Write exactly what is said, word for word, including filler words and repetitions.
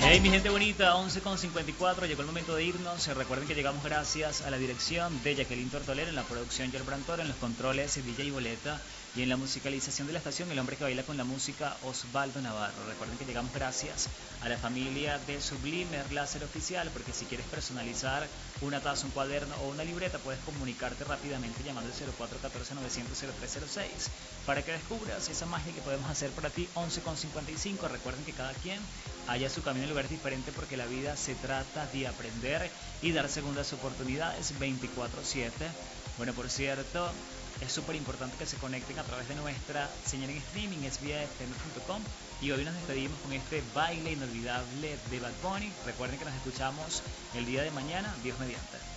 Hey mi gente bonita, once con cincuenta y cuatro, llegó el momento de irnos. Eh, Recuerden que llegamos gracias a la dirección de Jacqueline Tortolero, en la producción Joel Brantor, en los controles D J Boleta y en la musicalización de la estación el hombre que baila con la música Osvaldo Navarro. Recuerden que llegamos gracias a la familia de Sublimer Láser Oficial, porque si quieres personalizar una taza, un cuaderno o una libreta puedes comunicarte rápidamente llamando al cero cuatro uno cuatro novecientos cero tres cero seis para que descubras esa magia que podemos hacer para ti. Once con cincuenta y cinco, recuerden que cada quien haya su camino en lugares diferentes, porque la vida se trata de aprender y dar segundas oportunidades veinticuatro siete. Bueno, por cierto, es súper importante que se conecten a través de nuestra señal en streaming, es vía f m punto com, y hoy nos despedimos con este baile inolvidable de Bad Bunny. Recuerden que nos escuchamos el día de mañana, Dios mediante.